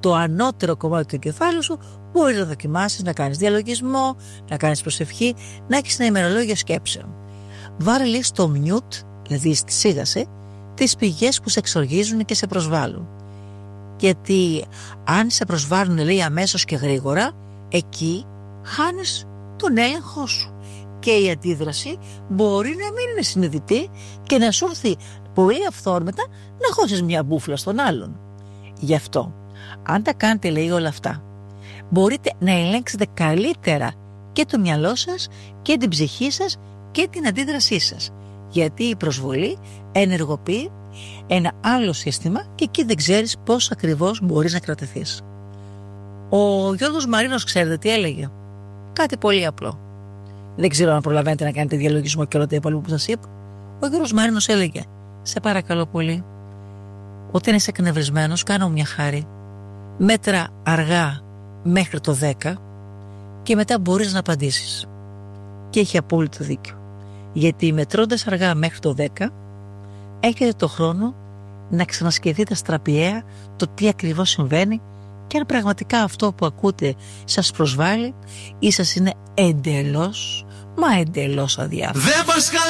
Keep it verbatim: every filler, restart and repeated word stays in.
το ανώτερο κομμάτι του εγκεφάλου σου, μπορείς να δοκιμάσεις να κάνεις διαλογισμό, να κάνεις προσευχή, να έχεις ένα ημερολόγιο σκέψεων. Βάλε λίγο στο mute, δηλαδή στη σίγαση, τις πηγές που σε εξοργίζουν και σε προσβάλλουν. Γιατί αν σε προσβάλλουν, λέει, αμέσως και γρήγορα, εκεί χάνεις τον έλεγχό σου. Και η αντίδραση μπορεί να μην είναι συνειδητή και να σου έρθει πολύ αυθόρμητα να χώσεις μια μπούφλα στον άλλον. Γι' αυτό, αν τα κάνετε, λέει, όλα αυτά, μπορείτε να ελέγξετε καλύτερα και το μυαλό σας και την ψυχή σας και την αντίδρασή σας. Γιατί η προσβολή ενεργοποιεί ένα άλλο σύστημα και εκεί δεν ξέρεις πώς ακριβώς μπορείς να κρατηθείς. Ο Γιώργος Μαρίνος, ξέρετε τι έλεγε? Κάτι πολύ απλό. Δεν ξέρω αν προλαβαίνετε να κάνετε διαλογισμό και όλα τα υπόλοιπα που σας είπα. Ο Γιώργος Μαρίνος έλεγε: σε παρακαλώ πολύ, όταν είσαι εκνευρισμένος, κάνω μια χάρη. Μέτρα αργά μέχρι το δέκα και μετά μπορείς να απαντήσεις. Και έχει απόλυτο δίκιο. Γιατί μετρώντας αργά μέχρι το δέκα, έχετε το χρόνο να ξανασκεφτείτε στραπιαία το τι ακριβώς συμβαίνει και αν πραγματικά αυτό που ακούτε σας προσβάλλει ή σας είναι εντελώς, μα εντελώς αδιάφορο.